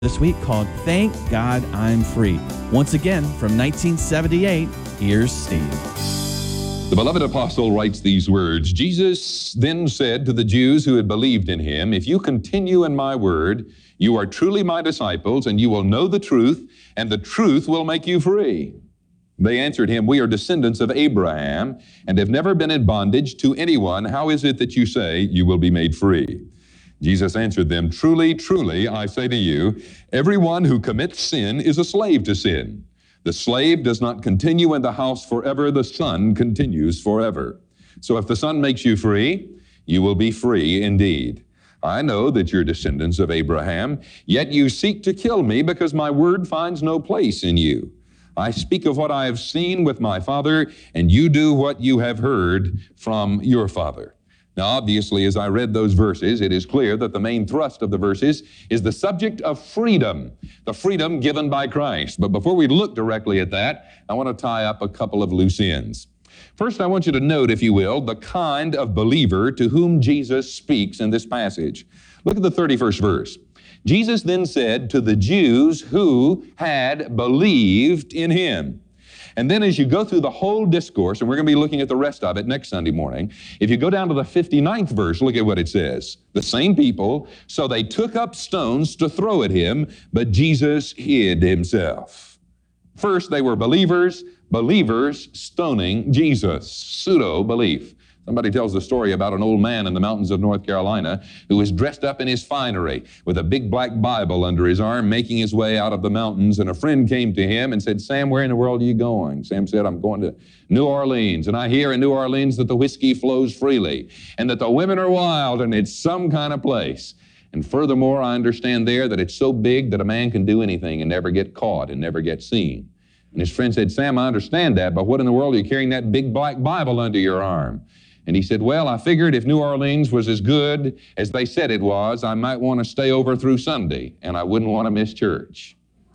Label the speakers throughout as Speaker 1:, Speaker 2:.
Speaker 1: this week called Thank God I'm Free. Once again, from 1978, here's Steve.
Speaker 2: The beloved apostle writes these words, Jesus then said to the Jews who had believed in him, if you continue in my word, you are truly my disciples, and you will know the truth, and the truth will make you free. They answered him, we are descendants of Abraham, and have never been in bondage to anyone. How is it that you say you will be made free? Jesus answered them, truly, truly, I say to you, everyone who commits sin is a slave to sin. The slave does not continue in the house forever, the son continues forever. So if the Son makes you free, you will be free indeed. I know that you're descendants of Abraham, yet you seek to kill me because my word finds no place in you. I speak of what I have seen with my Father, and you do what you have heard from your father. Now, obviously, as I read those verses, it is clear that the main thrust of the verses is the subject of freedom, the freedom given by Christ. But before we look directly at that, I want to tie up a couple of loose ends. First, I want you to note, if you will, the kind of believer to whom Jesus speaks in this passage. Look at the 31st verse. Jesus then said to the Jews who had believed in him. And then as you go through the whole discourse, and we're going to be looking at the rest of it next Sunday morning, if you go down to the 59th verse, look at what it says. The same people, so they took up stones to throw at him, but Jesus hid himself. First, they were believers stoning Jesus, pseudo-belief. Somebody tells the story about an old man in the mountains of North Carolina who was dressed up in his finery with a big black Bible under his arm, making his way out of the mountains, and a friend came to him and said, Sam, where in the world are you going? Sam said, I'm going to New Orleans, and I hear in New Orleans that the whiskey flows freely and that the women are wild, and it's some kind of place. And furthermore, I understand there that it's so big that a man can do anything and never get caught and never get seen. And his friend said, Sam, I understand that, but what in the world are you carrying that big black Bible under your arm? And he said, well, I figured if New Orleans was as good as they said it was, I might want to stay over through Sunday, and I wouldn't want to miss church.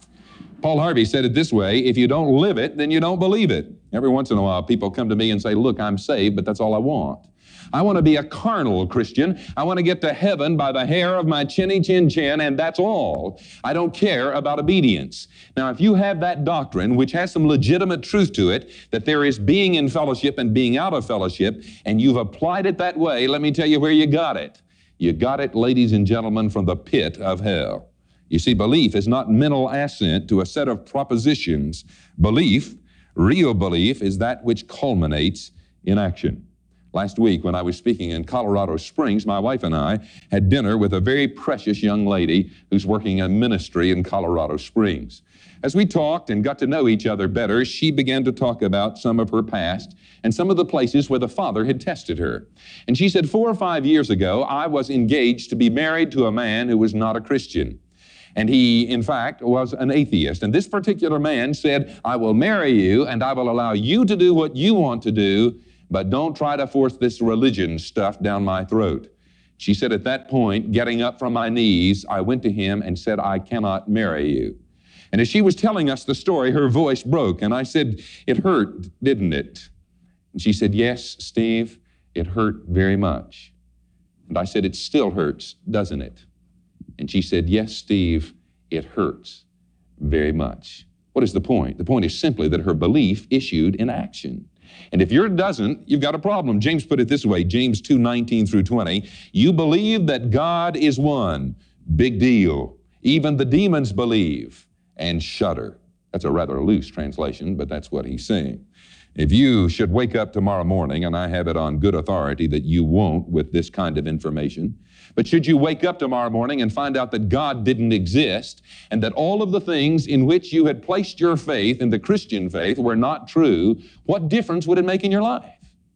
Speaker 2: Paul Harvey said it this way, if you don't live it, then you don't believe it. Every once in a while, people come to me and say, look, I'm saved, but that's all I want. I want to be a carnal Christian. I want to get to heaven by the hair of my chinny chin chin, and that's all. I don't care about obedience. Now, if you have that doctrine, which has some legitimate truth to it, that there is being in fellowship and being out of fellowship, and you've applied it that way, let me tell you where you got it. You got it, ladies and gentlemen, from the pit of hell. You see, belief is not mental assent to a set of propositions. Belief, real belief, is that which culminates in action. Last week, when I was speaking in Colorado Springs, my wife and I had dinner with a very precious young lady who's working in ministry in Colorado Springs. As we talked and got to know each other better, she began to talk about some of her past and some of the places where the Father had tested her. And she said, 4 or 5 years ago, I was engaged to be married to a man who was not a Christian. And he, in fact, was an atheist. And this particular man said, I will marry you and I will allow you to do what you want to do, but don't try to force this religion stuff down my throat. She said, at that point, getting up from my knees, I went to him and said, I cannot marry you. And as she was telling us the story, her voice broke. And I said, it hurt, didn't it? And she said, yes, Steve, it hurt very much. And I said, it still hurts, doesn't it? And she said, yes, Steve, it hurts very much. What is the point? The point is simply that her belief issued in action. And if yours doesn't, you've got a problem. James put it this way, James 2:19 through 20. You believe that God is one. Big deal. Even the demons believe and shudder. That's a rather loose translation, but that's what he's saying. If you should wake up tomorrow morning, and I have it on good authority that you won't with this kind of information, but should you wake up tomorrow morning and find out that God didn't exist and that all of the things in which you had placed your faith in the Christian faith were not true, what difference would it make in your life?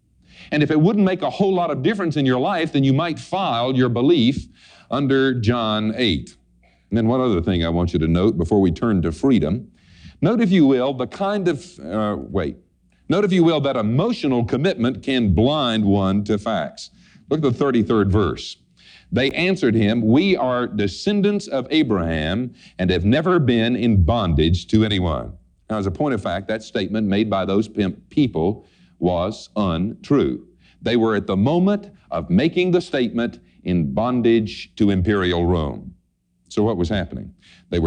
Speaker 2: And if it wouldn't make a whole lot of difference in your life, then you might file your belief under John 8. And then one other thing I want you to note before we turn to freedom. Note, if you will, Note, if you will, that emotional commitment can blind one to facts. Look at the 33rd verse. They answered him, we are descendants of Abraham and have never been in bondage to anyone. Now, as a point of fact, that statement made by those people was untrue. They were at the moment of making the statement in bondage to imperial Rome. So what was happening? They were